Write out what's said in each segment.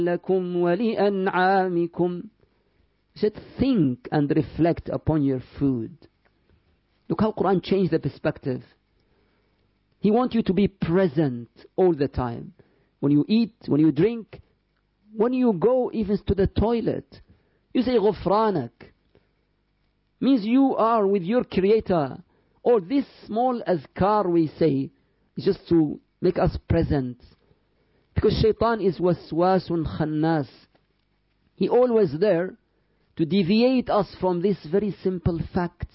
لكم ولأنعامكم. He said, think and reflect upon your food. Look how Quran changed the perspective. He wants you to be present all the time. When you eat, when you drink, when you go even to the toilet, you say غفرانك. Means you are with your Creator. Or this small azkar we say is just to make us present. Because shaitan is waswasun khannas. He always there to deviate us from these very simple facts.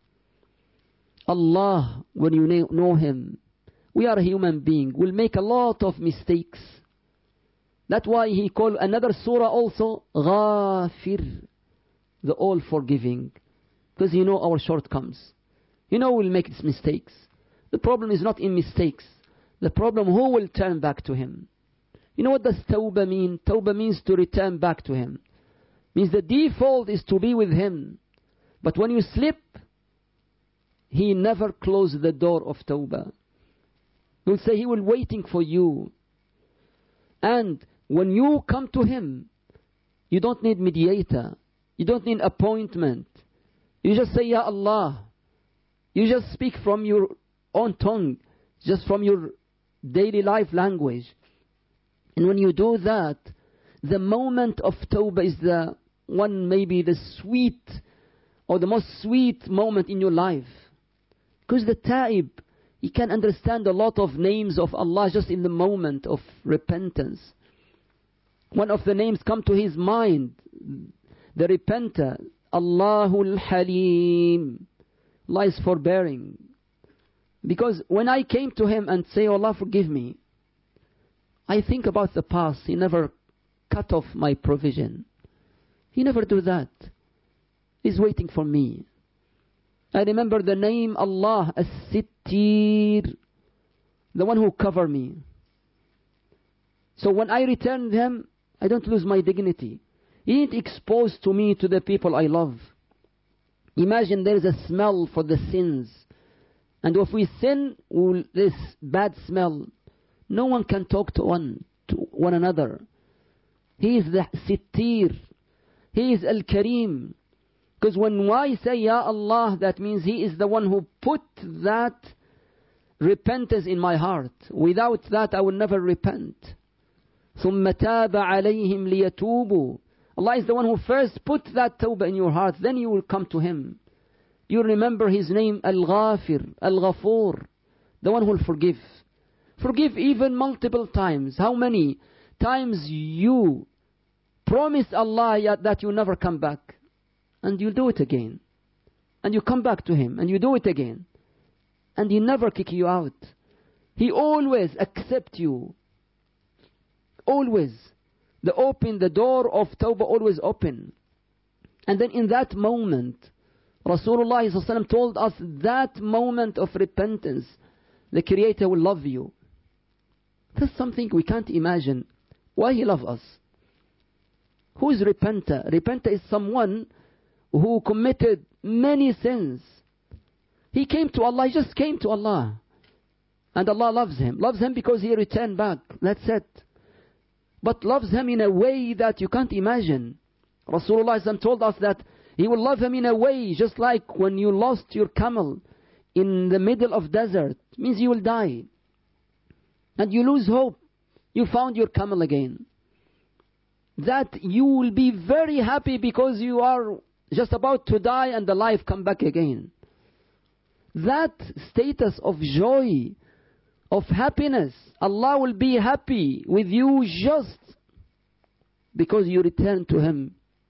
Allah, when you know Him, we are a human being, will make a lot of mistakes. That's why He called another surah also Ghafir, the all forgiving. Because He know our shortcomings. He know we'll make mistakes. The problem is not in mistakes. The problem who will turn back to Him. You know what does tawbah mean? Tawbah means to return back to Him. Means the default is to be with Him. But when you slip, He never closes the door of tawbah. He will say He will waiting for you. And when you come to Him, you don't need mediator. You don't need appointment. You just say, Ya Allah. You just speak from your own tongue. Just from your daily life language. And when you do that, the moment of tawbah is the one, maybe the sweet or the most sweet moment in your life. Because the ta'ib, he can understand a lot of names of Allah just in the moment of repentance. One of the names come to his mind, the repenter, Allahul Halim. Allah is forbearing. Because when I came to Him and say, oh Allah forgive me, I think about the past. He never cut off my provision. He never do that. He's waiting for me. I remember the name Allah, As-Sittir, the one who cover me. So when I return to Him, I don't lose my dignity. He ain't exposed to me, to the people I love. Imagine there is a smell for the sins. And if we sin, this bad smell, no one can talk to one another. He is the Sittir. He is Al-Kareem. Because when I say Ya Allah, that means He is the one who put that repentance in my heart. Without that, I will never repent. ثُمَّ تَابَ عَلَيْهِمْ لِيَتُوبُوا. Allah is the one who first put that tawbah in your heart. Then you will come to Him. You remember His name, Al-Ghafir, Al-Ghafur, the one who will forgive. Forgive even multiple times. How many times you promise Allah that you never come back, and you do it again, and you come back to Him, and you do it again, and He never kick you out. He always accept you. Always. The door of tawbah always open. And then in that moment, Rasulullah ﷺ told us that moment of repentance, the Creator will love you. That's something we can't imagine. Why He loves us? Who is repenter? Repenter is someone who committed many sins. He came to Allah, he just came to Allah. And Allah loves him. Loves him because he returned back. That's it. But loves him in a way that you can't imagine. Rasulullah ﷺ told us that He will love him in a way just like when you lost your camel in the middle of desert. It means you will die. And you lose hope. You found your camel again. That you will be very happy because you are just about to die and the life come back again. That status of joy, of happiness, Allah will be happy with you just because you return to Him.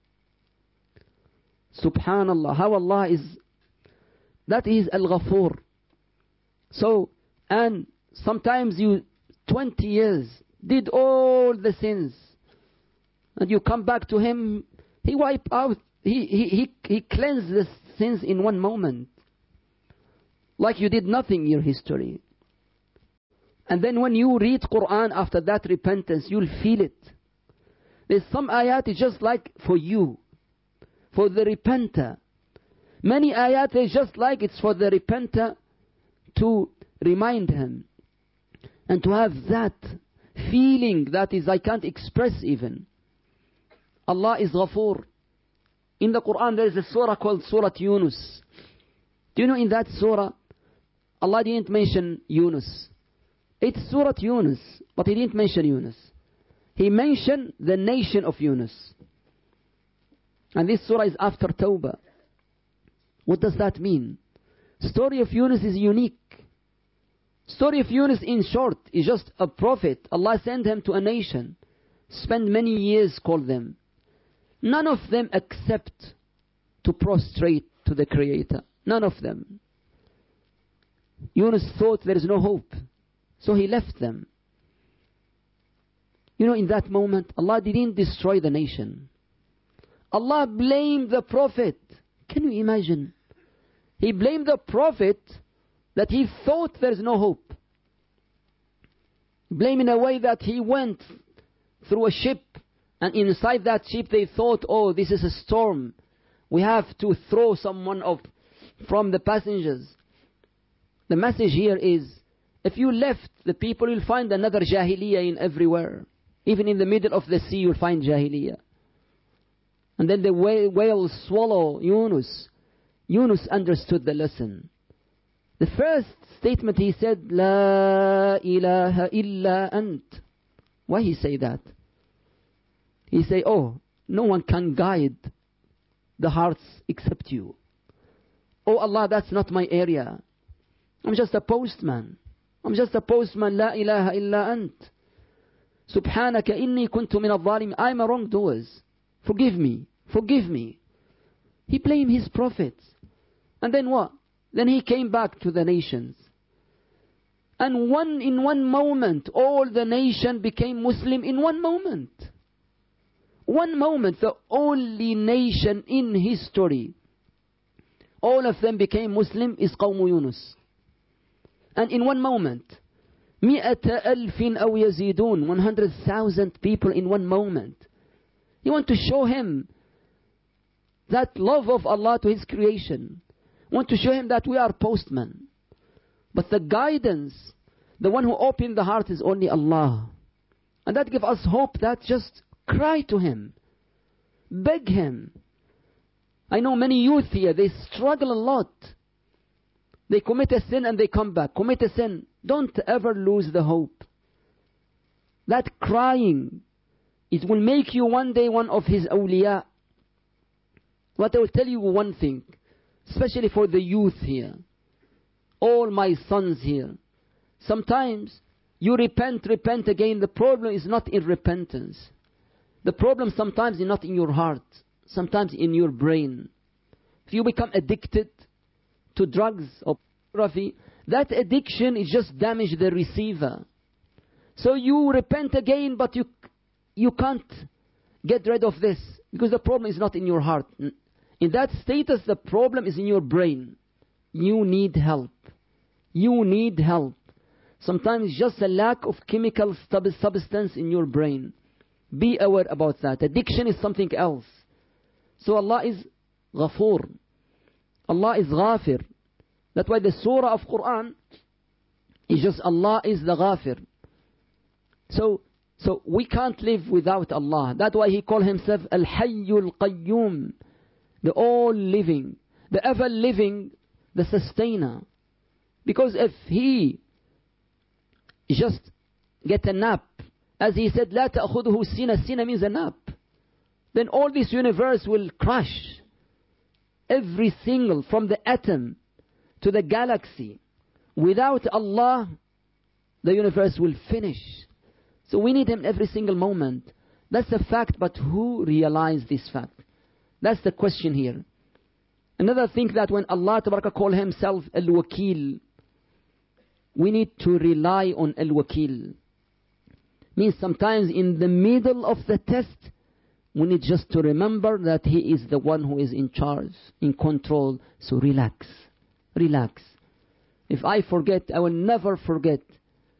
Subhanallah, how Allah is, that is Al-Ghafur. So, and sometimes you 20 years did all the sins, and you come back to Him, He wipe out, He cleansed the sins in one moment, like you did nothing in your history. And then when you read Quran after that repentance, you'll feel it. There's some ayat is just like for you, for the repenter. Many ayat is just like it's for the repenter to remind him and to have that feeling that is I can't express even. Allah is Ghafoor. In the Quran there is a surah called Surah Yunus. Do you know in that surah, Allah didn't mention Yunus. It's Surah Yunus, but He didn't mention Yunus. He mentioned the nation of Yunus. And this surah is after Tawbah. What does that mean? Story of Yunus is unique. Story of Yunus in short is just a prophet. Allah sent him to a nation. Spent many years called them. None of them accept to prostrate to the Creator. None of them. Yunus thought there is no hope. So he left them. You know, in that moment, Allah didn't destroy the nation. Allah blamed the prophet. Can you imagine? He blamed the prophet that he thought there is no hope. Blame in a way that he went through a ship, and inside that ship they thought, oh, this is a storm. We have to throw someone off from the passengers. The message here is, if you left the people, you'll find another Jahiliyyah in everywhere. Even in the middle of the sea, you'll find Jahiliyyah. And then the whale swallow Yunus. Yunus understood the lesson. The first statement he said, La ilaha illa ant. Why he say that? He say, oh, no one can guide the hearts except you. Oh Allah, that's not my area. I'm just a postman. I'm just a postman. La ilaha illa ant. Subhanaka inni kuntu min al-zalim. I'm a wrongdoer. Forgive me. Forgive me. He blamed his prophets. And then what? Then he came back to the nations. And in one moment, all the nation became Muslim in one moment. One moment, the only nation in history, all of them became Muslim is Qawm Yunus. And in one moment, 100,000 أو يزيدون, 100,000 people in one moment. You want to show him that love of Allah to His creation. Want to show him that we are postmen. But the guidance, the one who opened the heart is only Allah. And that gives us hope that just cry to Him. Beg Him. I know many youth here, they struggle a lot. They commit a sin and they come back. Commit a sin. Don't ever lose the hope. That crying, it will make you one day one of His awliya. But I will tell you one thing, especially for the youth here, all my sons here. Sometimes you repent again. The problem is not in repentance. The problem sometimes is not in your heart, sometimes in your brain. If you become addicted to drugs or pornography, that addiction is just damage the receiver. So you repent again, but you can't get rid of this because the problem is not in your heart. In that status, the problem is in your brain. You need help. You need help. Sometimes it's just a lack of chemical substance in your brain. Be aware about that. Addiction is something else. So Allah is Ghafoor. Allah is Ghafir. That's why the surah of Quran is just Allah is the Ghafir. So we can't live without Allah. That's why He called Himself Al-Hayyul Qayyum. The all-living, the ever-living, the sustainer. Because if He just get a nap, as He said, لا تأخذه سنة, سنة means a nap, then all this universe will crash. Every single, from the atom to the galaxy. Without Allah, the universe will finish. So we need Him every single moment. That's a fact, but who realized this fact? That's the question here. Another thing that when Allah Tabaraka call Himself Al-Wakil, we need to rely on Al-Wakil. Means sometimes in the middle of the test, we need just to remember that He is the one who is in charge, in control. So relax. Relax. If I forget, I will never forget